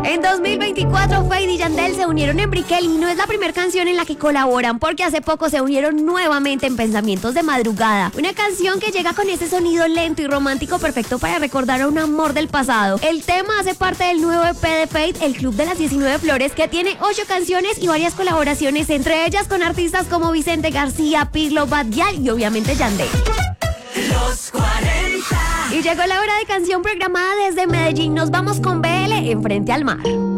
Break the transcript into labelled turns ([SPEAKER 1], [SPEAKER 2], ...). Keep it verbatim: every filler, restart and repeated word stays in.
[SPEAKER 1] En dos mil veinticuatro, Feid y Yandel se unieron en Brickell y no es la primera canción en la que colaboran, porque hace poco se unieron nuevamente en Pensamientos de Madrugada, una canción que llega con ese sonido lento y romántico perfecto para recordar a un amor del pasado. El tema hace parte del nuevo E P de Feid, El Club de las diecinueve Flores, que tiene ocho canciones y varias colaboraciones, entre ellas con artistas como Vicente García, Pirlo, Bad Gyal y obviamente Yandel.
[SPEAKER 2] Los cuarenta.
[SPEAKER 1] Y llegó la hora de canción programada desde Medellín. Nos vamos con B L en Frente al Mar.